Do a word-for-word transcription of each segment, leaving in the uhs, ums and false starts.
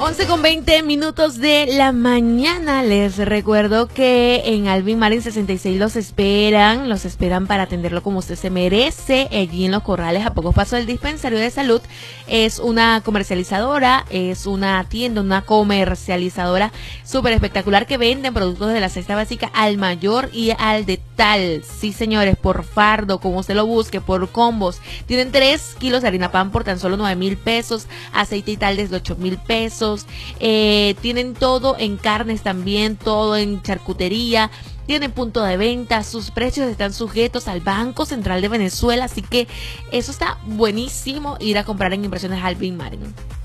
once con veinte minutos de la mañana. Les recuerdo que en Alvin Marin sesenta y seis los esperan, los esperan para atenderlo como usted se merece, allí en Los Corrales, a pocos pasos del dispensario de salud. Es una comercializadora, es una tienda, una comercializadora súper espectacular que venden productos de la cesta básica al mayor y al detal. Sí, señores, por fardo, como usted lo busque, por combos. Tienen tres kilos de harina pan por tan solo nueve mil pesos, aceite y tal desde ocho mil pesos. Eh, tienen todo en carnes también, todo en charcutería. Tienen punto de venta, sus precios están sujetos al Banco Central de Venezuela, así que eso está buenísimo, ir a comprar en Impresiones Alvin Marin.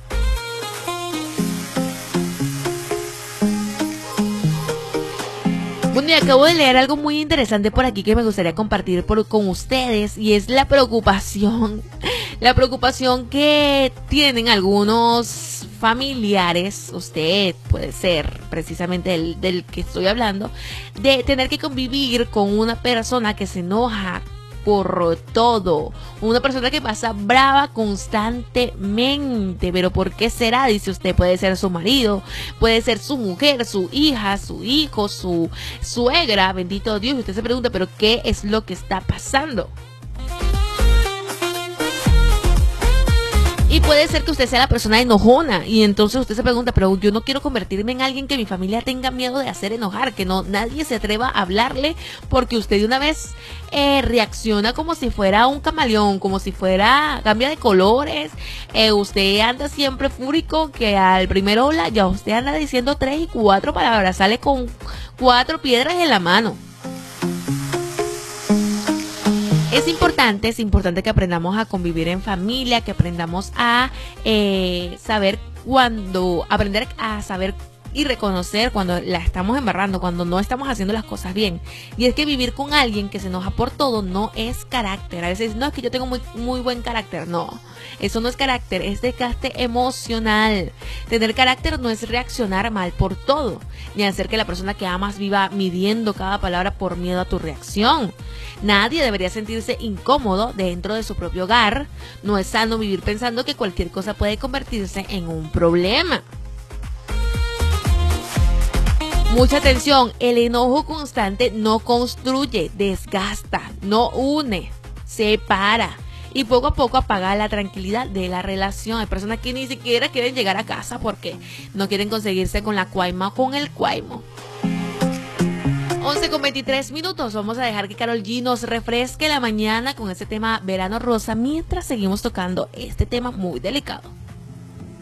Bueno, y acabo de leer algo muy interesante por aquí que me gustaría compartir por, con ustedes, y es la preocupación, la preocupación que tienen algunos familiares, usted puede ser precisamente el del que estoy hablando, de tener que convivir con una persona que se enoja por todo, una persona que pasa brava constantemente. Pero ¿por qué será? Dice usted. Puede ser su marido, puede ser su mujer, su hija, su hijo, su suegra, bendito Dios. Y usted se pregunta, ¿pero qué es lo que está pasando? Y puede ser que usted sea la persona enojona, y entonces usted se pregunta, pero yo no quiero convertirme en alguien que mi familia tenga miedo de hacer enojar, que no nadie se atreva a hablarle, porque usted de una vez eh, reacciona como si fuera un camaleón, como si fuera, cambia de colores. Eh, usted anda siempre fúrico, que al primer hola ya usted anda diciendo tres y cuatro palabras, sale con cuatro piedras en la mano. Es importante, es importante que aprendamos a convivir en familia, que aprendamos a eh, saber cuando, aprender a saber y reconocer cuando la estamos embarrando, cuando no estamos haciendo las cosas bien. Y es que vivir con alguien que se enoja por todo no es carácter. A veces no, es que yo tengo muy, muy buen carácter. No, eso no es carácter, es desgaste emocional. Tener carácter no es reaccionar mal por todo, ni hacer que la persona que amas viva midiendo cada palabra por miedo a tu reacción. Nadie debería sentirse incómodo dentro de su propio hogar. No es sano vivir pensando que cualquier cosa puede convertirse en un problema. Mucha atención, el enojo constante no construye, desgasta, no une, separa y poco a poco apaga la tranquilidad de la relación. Hay personas que ni siquiera quieren llegar a casa porque no quieren conseguirse con la cuaima o con el cuaimo. once con veintitrés minutos, vamos a dejar que Karol G nos refresque la mañana con este tema Verano Rosa mientras seguimos tocando este tema muy delicado.